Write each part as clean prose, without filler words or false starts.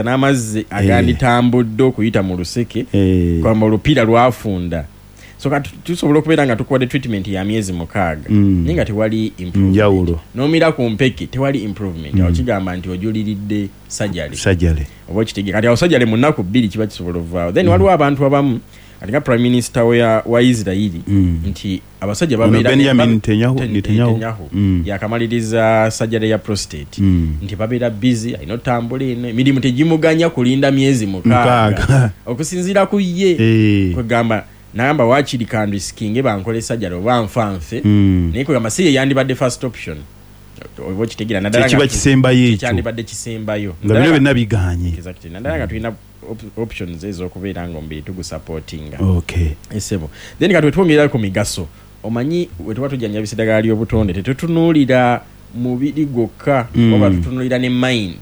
n'amazzi aganditambudde okuyita mu luseke kwamba olupiira lwafunda so kati tusobola okubeera nga tukuwadde treatment ya myezi 6 naye nga tewali improvement n'omira ku mpeke tewali improvement awo kigamba nti ojuliridde sajale oba kitege kati awo sajale mu nnaku 2 kiba kisobola ovaawo then waliwo abantu abamu atinga prime minister wa Israel nti abasajja babeera Benjamin Netanyahu yakamaliriza sajjale ya prostate nti babeera busy inotambula eno emirimu tegimuganya kulinda myezi 6 okusinzira ku ye kwegamba namba wakiri kandi skinge bankole sajjale oba nfanfe naye kwegamba si ye yandibadde first option obo kitegira nadala kiba kisembayo ekyo kyandibadde kisembayo nga bino byonna biganye exactly nadala nga tulina options ez'okubeera nga omubiri tugusupportinga esebo then kati wetwongerera ku migaso omanyi wetuba tujjanjabisa eddagala ly'obutonde tetutunuulira mubiri gwokka oba tutunuulira ne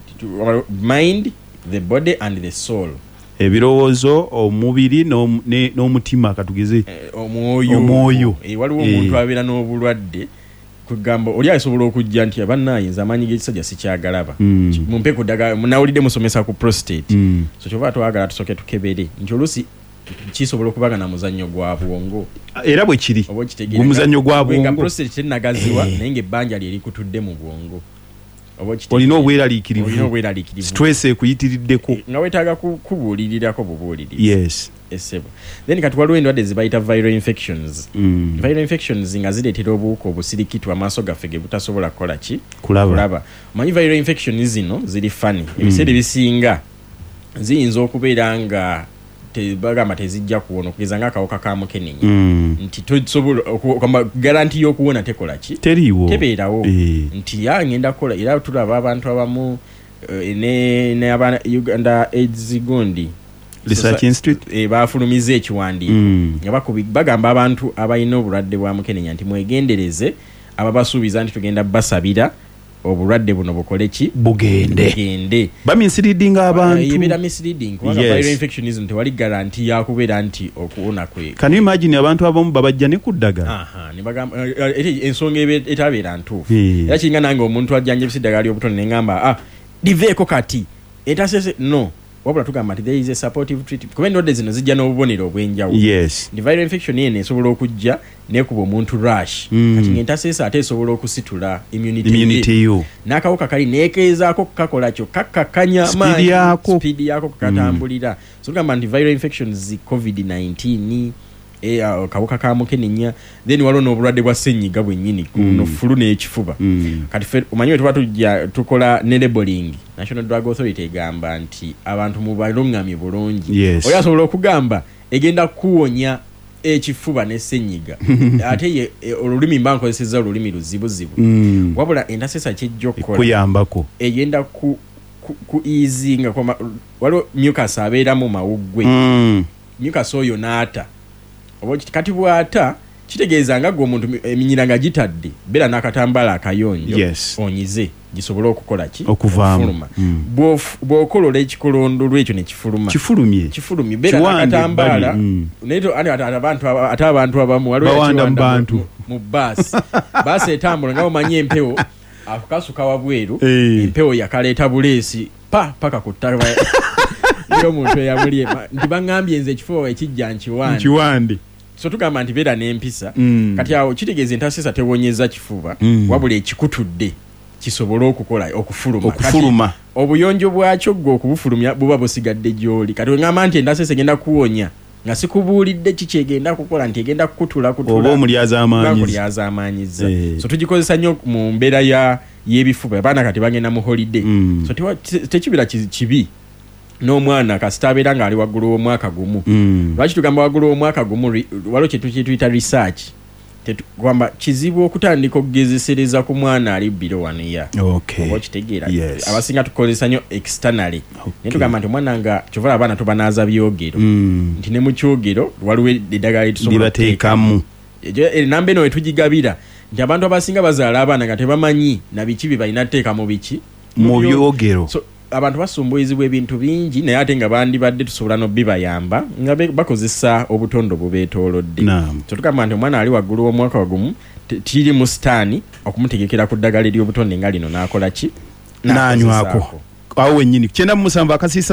mind the body and the soul ebirowoozo omubiri n'omutima katugeze omwoyo waliwo omuntu abeera n'obulwadde kugamba oli asobola okujja nti abannayinza amaanyi g'ekisajja sikyagalaba mumpe ku ddagala munawulidde musomesa ku prostate so kyova twagala tusooke tukebere nti oluusi kisobola okubaga na muzannyo gwa bwongo era bwe kiri muzannyo gwa bwongo prostate tennagaziwa naye ng'ebbanja lye likutudde mu bwongo olina obweraliikirivu stress ekuyitiriddeko nga weetaaga kubuulirirako bubuulirizi yes esebo then kati waliwo endwadde zibayita viral infections viral infections nga zireetera obuwuka obusirikitu amaaso gaffe ge butasobola kukola ki kulaba omanyi viral infections zino ziri funny ebiseera ebisinga ziyinza okubeera nga bagamba tezijja kuwona okugeza ng'akawuka ka mukenenya nti tosobola garanti y'okuwona tekola ki tebeerawo nti ngenda kukola era tulaba abantu abamu ne aba Uganda AIDS gundi Research Institute bafulumiza ekiwandiiko nga bagamba abantu abalina obulwadde bwa mukenenya nti mwegendereze ababasuubiza nti tugenda basabira obulwadde buno bukole ki bugende misleading abantu yebera misleading kubanga viral infections tewali garanti ya kubeera nti okuwona kwe can you imagine abantu abamu babajja ne kuddaga ne bagamba ensonga etabeera ntuufu era kinga nange omuntu ajjanjabisa eddagala ly'obutonde ne ngamba liveeko kati etasese no wabula tugamba nti there is a supportive treatment kuba endwadde zino zijja n'obubonero obw'enjawulo the viral infection yene esobola okujja nekuba omuntu rush kati ng'entaseesa ate esobola okusitula immunity yo n'akawuka kali neekeezaako kukakola kyo kakkakanya speed yako kukatambulira so tugamba nti viral infections covid-19 kawuka ka mukenenya then waliwo n'obulwadde bwa ssenyiga bwennyini kuno fulu n'ekifuba kati ffe omanyi we tuba tujja tukola ne labeling National Drug Authority egamba nti abantu mubalungamye bulungi oyo asobola okugamba egenda kuwonya ekifuba ne ssenyiga ate ye olulimi mba nkozesezza olulimi luzibuzibu wabula entaseesa kijja okukola kuyambako egenda ku easinga waliwo mucus abeera mu mawuggwe mucus oyo n'ata kati bw'ata kitegeeza nga gwe omuntu eminyira nga gitadde beera n'akatambaala akayonjo onyize gisobola okukola ki okufuluma bw'okolola ekikolondolo ekyo ne kifulumye beera n'akatambaala ate abantu abamu waliwo mu baasi etambula nga omanyi empewo akasuka wabweru empewo yakaleeta buleesi paka ku ttaka niyo omuntu eyamuli nti baŋŋambye nze ekifo ekijja nkiwande so tugamba nti beera n'empisa kati awo kitegeeza entaseesa tewonyeza kifuba wabula ekikutudde kisobola okufuluma obuyonjo bwakyo gwe okubufulumya buba busigadde gy'oli kati weŋŋamba nti entaseesa egenda kuwonya nga sikubuulidde kiki egenda kukola nti egenda kutula oba omulyaza amaanyiza so tugikozesa nnyo mu mbeera y'ebifuba abaana kati bagenda mu holiday so tekibeera kibi n'omwana kasita abeera ng'ali waggulu w'omwaka gumu lwaki tugamba waggulu w'omwaka gumu waliwo kyetuyita research kwamba kizibu okutandika okugezesereza ku mwana ali below 1 year oba okitegeera abasinga tukozesa nnyo externally naye tugamba nti omwana nga kyovala abaana tubanaaza byogero nti ne mu kyogero waliwo eddagala litusobola enamba eno wetugigabira nti abantu abasinga bazaala abaana nga tebamanyi na biki bye balina tteeka mu biki mu byogero abantu basumbuizibwa ebintu bingi naye ate nga bandibadde tusobola n'obibayamba nga bakozesa obutondo bubeetoolodde so tugamba nti omwana ali waggulu w'omwaka wagumu tiri mu sitaani okumutegekera ku ddagala ery'obutonde nga lino n'akola ki n'anywako awo wennyini 9 akasiisa